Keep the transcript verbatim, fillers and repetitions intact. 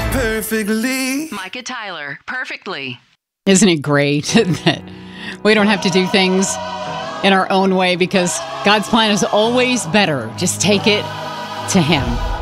perfectly. Micah Tyler, Perfectly. Isn't it great that we don't have to do things in our own way because God's plan is always better. Just take it to Him.